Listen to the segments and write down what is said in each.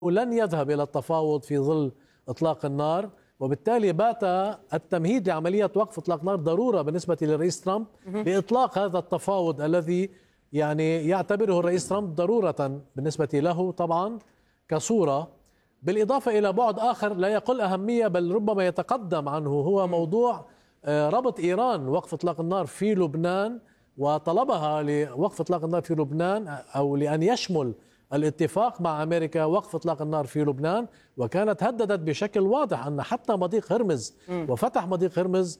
لن يذهب إلى التفاوض في ظل إطلاق النار، وبالتالي بات التمهيد لعملية وقف إطلاق نار ضرورة بالنسبة للرئيس ترامب لإطلاق هذا التفاوض الذي يعني يعتبره الرئيس ترامب ضرورة بالنسبة له طبعا كصورة، بالإضافة إلى بعد آخر لا يقل أهمية بل ربما يتقدم عنه، هو موضوع ربط إيران وقف إطلاق النار في لبنان، وطلبها لوقف إطلاق النار في لبنان أو لأن يشمل الاتفاق مع أمريكا وقف إطلاق النار في لبنان، وكانت هددت بشكل واضح أن حتى مضيق هرمز وفتح مضيق هرمز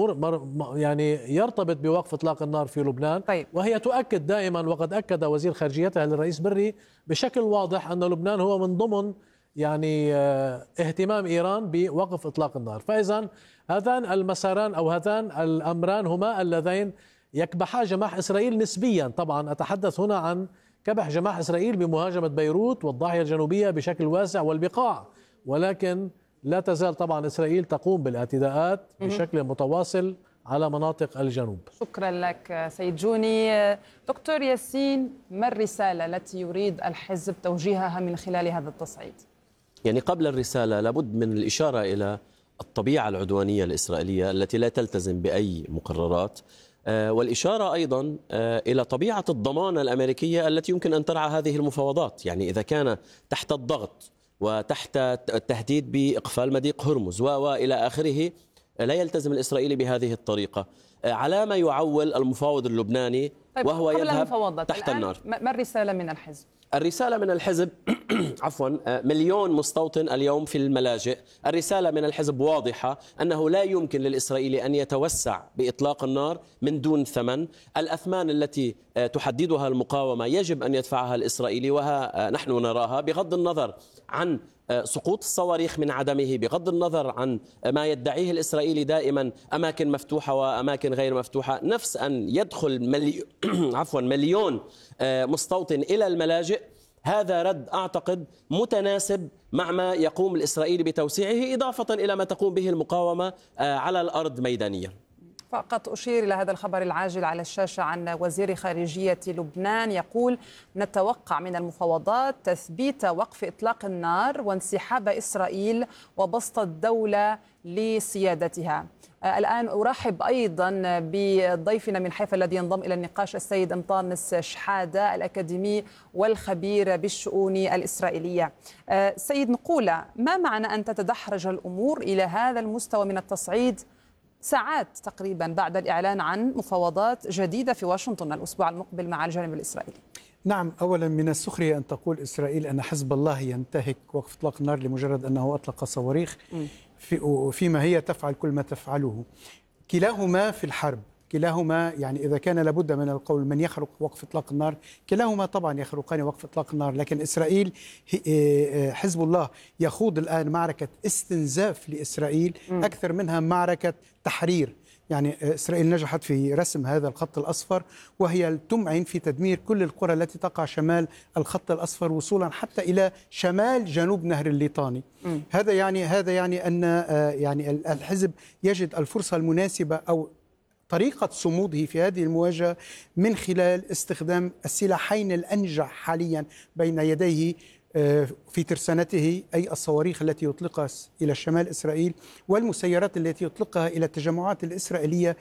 يعني يرتبط بوقف إطلاق النار في لبنان. طيب. وهي تؤكد دائما، وقد أكد وزير خارجيتها للرئيس بري بشكل واضح أن لبنان هو من ضمن يعني اهتمام إيران بوقف إطلاق النار. فإذا هذان المساران أو هذان الأمران هما اللذين يكبحا جماح إسرائيل نسبيا. طبعا أتحدث هنا عن كبح جماح إسرائيل بمهاجمة بيروت والضاحية الجنوبية بشكل واسع والبقاع، ولكن لا تزال طبعا إسرائيل تقوم بالاعتداءات بشكل متواصل على مناطق الجنوب. شكرا لك سيد جوني. دكتور ياسين، ما الرسالة التي يريد الحزب توجيهها من خلال هذا التصعيد؟ يعني قبل الرسالة لابد من الإشارة إلى الطبيعة العدوانية الإسرائيلية التي لا تلتزم بأي مقررات، والإشارة أيضا إلى طبيعة الضمانة الأمريكية التي يمكن أن ترعى هذه المفاوضات. يعني إذا كان تحت الضغط وتحت التهديد بإقفال مضيق هرمز وإلى آخره، لا يلتزم الإسرائيلي بهذه الطريقة. على ما يعول المفاوض اللبناني وهو يذهب تحت النار. ما الرسالة من الحزب؟ الرسالة من الحزب عفوا 1,000,000 مستوطن اليوم في الملاجئ. الرسالة من الحزب واضحة أنه لا يمكن للإسرائيلي أن يتوسع بإطلاق النار من دون ثمن. الأثمان التي تحددها المقاومة يجب أن يدفعها الإسرائيلي، وها نحن نراها بغض النظر عن سقوط الصواريخ من عدمه، بغض النظر عن ما يدعيه الإسرائيلي دائما أماكن مفتوحة وأماكن غير مفتوحة. نفس أن يدخل 1,000,000 مستوطن إلى الملاجئ، هذا رد أعتقد متناسب مع ما يقوم الإسرائيلي بتوسيعه، إضافة إلى ما تقوم به المقاومة على الأرض ميدانيا. فقط أشير إلى هذا الخبر العاجل على الشاشة عن وزير خارجية لبنان يقول: نتوقع من المفاوضات تثبيت وقف إطلاق النار وانسحاب إسرائيل وبسط الدولة لسيادتها. الآن أرحب أيضا بضيفنا من حيفا الذي ينضم إلى النقاش، السيد أنطونس شحادة الأكاديمي والخبير بالشؤون الإسرائيلية. سيد نقولة، ما معنى أن تتدحرج الأمور إلى هذا المستوى من التصعيد ساعات تقريبا بعد الإعلان عن مفاوضات جديدة في واشنطن الأسبوع المقبل مع الجانب الإسرائيلي؟ نعم، أولا من السخرية أن تقول إسرائيل أن حزب الله ينتهك وقف إطلاق النار لمجرد أنه أطلق صواريخ، فيما هي تفعل كل ما تفعله. كلاهما في الحرب، كلاهما يعني إذا كان لابد من القول من يخرق وقف إطلاق النار، كلاهما طبعا يخرقان وقف إطلاق النار. لكن إسرائيل حزب الله يخوض الآن معركة استنزاف لإسرائيل أكثر منها معركة تحرير. يعني إسرائيل نجحت في رسم هذا الخط الأصفر، وهي تمعن في تدمير كل القرى التي تقع شمال الخط الأصفر وصولا حتى إلى شمال جنوب نهر الليطاني. هذا يعني أن يعني الحزب يجد الفرصة المناسبة أو طريقة صموده في هذه المواجهة من خلال استخدام السلاحين الأنجح حاليا بين يديه في ترسانته، أي الصواريخ التي يطلقها إلى شمال إسرائيل والمسيرات التي يطلقها إلى التجمعات الإسرائيلية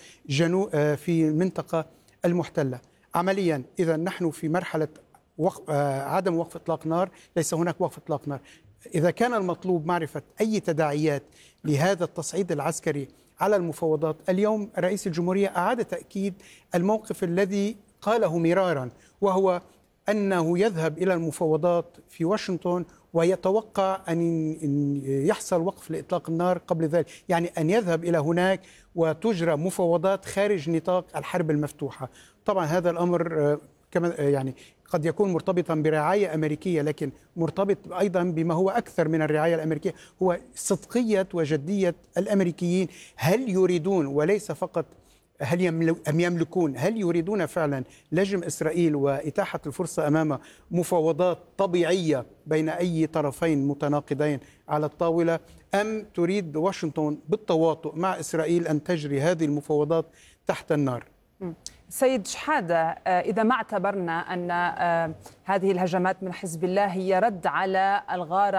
في المنطقة المحتلة. عمليا إذا نحن في مرحلة عدم وقف إطلاق نار، ليس هناك وقف إطلاق نار. إذا كان المطلوب معرفة أي تداعيات لهذا التصعيد العسكري على المفاوضات، اليوم رئيس الجمهورية أعاد تأكيد الموقف الذي قاله مرارا، وهو أنه يذهب إلى المفاوضات في واشنطن ويتوقع أن يحصل وقف لإطلاق النار قبل ذلك، يعني أن يذهب إلى هناك وتجرى مفاوضات خارج نطاق الحرب المفتوحة. طبعا هذا الأمر كما يعني قد يكون مرتبطا برعاية أمريكية، لكن مرتبط أيضا بما هو أكثر من الرعاية الأمريكية، هو صدقية وجدية الأمريكيين. هل يريدون، وليس فقط هل يملكون، هل يريدون فعلا لجم إسرائيل وإتاحة الفرصة أمام مفاوضات طبيعية بين أي طرفين متناقضين على الطاولة، أم تريد واشنطن بالتواطؤ مع إسرائيل أن تجري هذه المفاوضات تحت النار؟ سيد شحادة، إذا ما اعتبرنا أن هذه الهجمات من حزب الله هي رد على الغارة